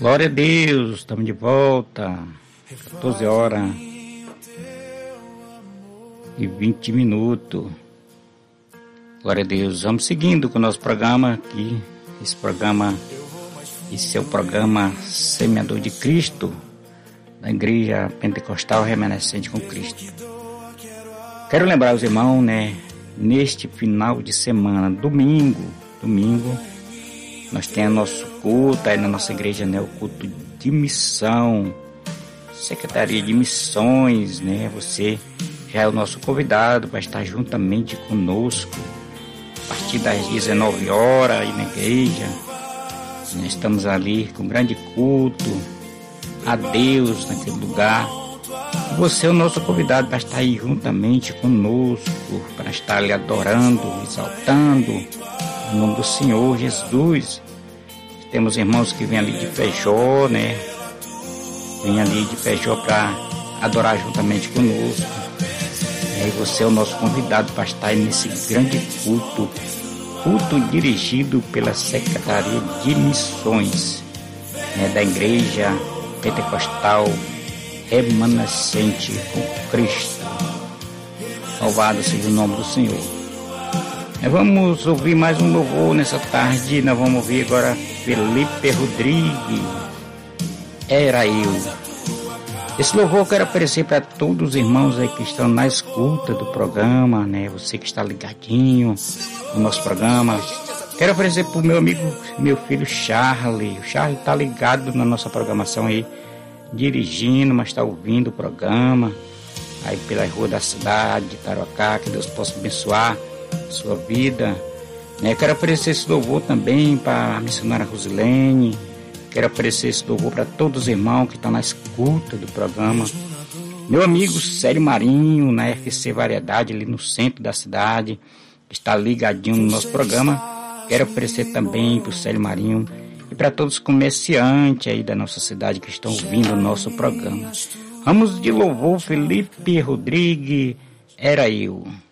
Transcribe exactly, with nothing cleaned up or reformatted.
Glória a Deus, estamos de volta, quatorze horas e vinte minutos. Glória a Deus, vamos seguindo com o nosso programa aqui, esse programa, esse é o programa Semeador de Cristo, da Igreja Pentecostal Remanescente com Cristo. Quero lembrar os irmãos, né, neste final de semana, domingo, domingo, nós temos nosso culto aí na nossa igreja, né, o culto de missão, Secretaria de Missões, né, você já é o nosso convidado para estar juntamente conosco, a partir das dezenove horas aí na igreja, nós estamos ali com grande culto a Deus naquele lugar. Você é o nosso convidado para estar aí juntamente conosco, para estar ali adorando, exaltando o nome do Senhor Jesus. Temos irmãos que vêm ali de Feijó, né? Vêm ali de Feijó para adorar juntamente conosco. E você é o nosso convidado para estar aí nesse grande culto, culto dirigido pela Secretaria de Missões, né, da Igreja Pentecostal Remanescente com Cristo. Louvado seja o nome do Senhor. Nós vamos ouvir mais um louvor nessa tarde. Nós vamos ouvir agora Felipe Rodrigues, Era Eu. Esse louvor eu quero oferecer para todos os irmãos aí que estão na escuta do programa, né? Você que está ligadinho no nosso programa. Quero oferecer para o meu amigo, meu filho Charlie. O Charlie está ligado na nossa programação aí, dirigindo, mas está ouvindo o programa aí pela rua da cidade de Tarocá. Que Deus possa abençoar a sua vida, né? Quero oferecer esse louvor também para a missionária Rosilene. Quero oferecer esse louvor para todos os irmãos que estão na escuta do programa. Meu amigo Célio Marinho, na F C Variedade, ali no centro da cidade, que está ligadinho no nosso programa. Quero oferecer também para o Célio Marinho e para todos os comerciantes aí da nossa cidade que estão ouvindo o nosso programa. Vamos de louvor, Felipe Rodrigues, Era Eu.